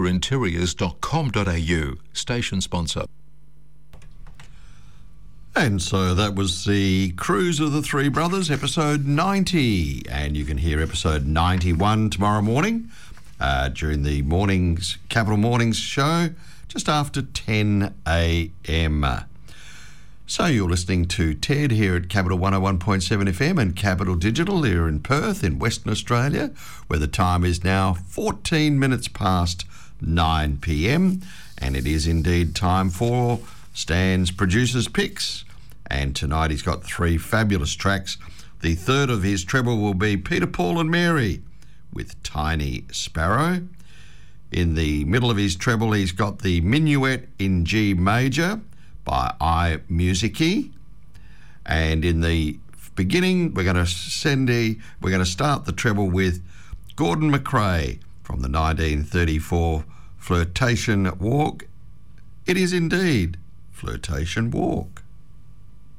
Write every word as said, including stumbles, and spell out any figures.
interiors dot com dot a u. Station sponsor. And so that was the Cruise of the Three Brothers, episode ninety. And you can hear episode ninety-one tomorrow morning uh, during the mornings, Capital Mornings show, just after ten a.m. So you're listening to Ted here at Capital one oh one point seven F M and Capital Digital here in Perth in Western Australia, where the time is now fourteen minutes past nine p.m. And it is indeed time for Stan's Producer's Picks. And tonight he's got three fabulous tracks. The third of his treble will be Peter, Paul and Mary with Tiny Sparrow. In the middle of his treble, he's got the Minuet in G major by iMusicy. And in the beginning, we're going to send a, we're going to start the treble with Gordon McRae from the nineteen thirty-four Flirtation Walk. It is indeed Flirtation Walk.